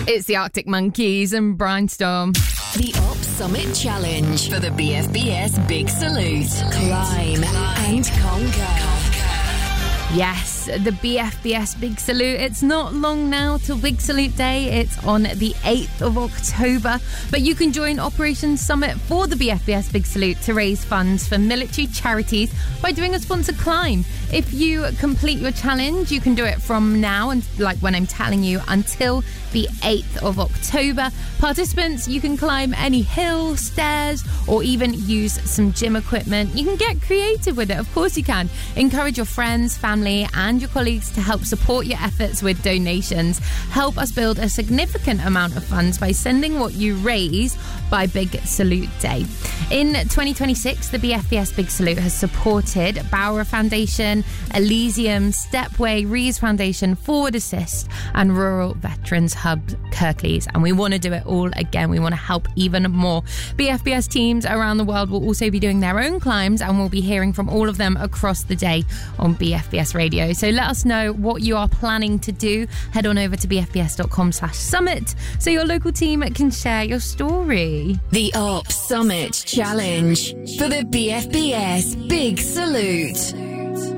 It's the Arctic Monkeys and Brainstorm. The Op Summit Challenge for the BFBS Big Salute. Climb and conquer. Yes, the BFBS Big Salute. It's not long now till Big Salute Day. It's on the 8th of October. But you can join Operation Summit for the BFBS Big Salute to raise funds for military charities by doing a sponsored climb. If you complete your challenge, you can do it from now, and like when I'm telling you, until the 8th of October. Participants, you can climb any hill, stairs, or even use some gym equipment. You can get creative with it. Of course you can. Encourage your friends, family, and your colleagues to help support your efforts with donations. Help us build a significant amount of funds by sending what you raise by Big Salute Day. In 2026, the BFBS Big Salute has supported Bauer Foundation, Elysium, Stepway, Rees Foundation, Forward Assist, and Rural Veterans Hub Kirklees. And we want to do it all again. We want to help even more. BFBS teams around the world will also be doing their own climbs, and we'll be hearing from all of them across the day on BFBS Radio. So let us know what you are planning to do. Head on over to bfbs.com/summit so your local team can share your story. The Op Summit Challenge for the BFBS Big Salute.